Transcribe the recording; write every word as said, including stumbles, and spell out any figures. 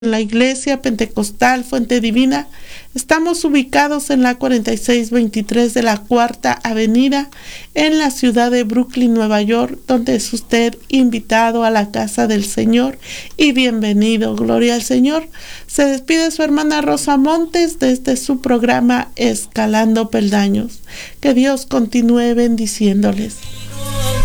La Iglesia Pentecostal Fuente Divina. Estamos ubicados en la cuarenta y seis veintitrés de la Cuarta Avenida en la ciudad de Brooklyn, Nueva York, donde es usted invitado a la casa del Señor y bienvenido. Gloria al Señor. Se despide su hermana Rosa Montes desde su programa Escalando Peldaños. Que Dios continúe bendiciéndoles.